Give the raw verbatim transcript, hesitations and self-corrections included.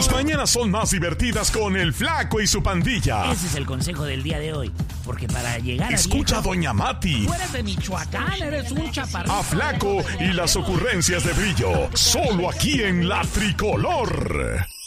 Tus mañanas son más divertidas con el Flaco y su pandilla. Ese es el consejo del día de hoy. Porque para llegar a Escucha viejo, a Doña Mati. Tú eres de Michoacán, eres un chaparrito. A Flaco y las ocurrencias de Brillo. Solo aquí en La Tricolor.